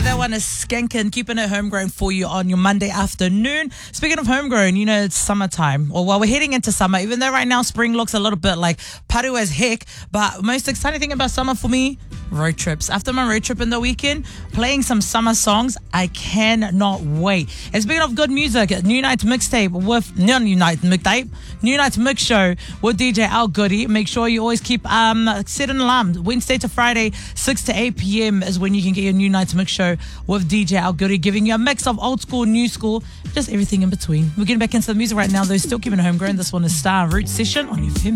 That one is Skankin', keeping it homegrown for you on your Monday afternoon. Speaking of homegrown, you know, it's summertime. Well, we're heading into summer, even though right now spring looks a little bit like paru as heck. But most exciting thing about summer for me, road trips. After my road trip in the weekend, playing some summer songs, I cannot wait. And speaking of good music, New Night Mixtape with New Night Mix Show with DJ Al Goody. Make sure you always keep set an alarm. Wednesday to Friday, 6 to 8 p.m. is when you can get your New Night Mix Show with DJ Al Goody, giving you a mix of old school, new school, just everything in between. We're getting back into the music right now, though. Still keeping it homegrown. This one is Star Root Session on your FM.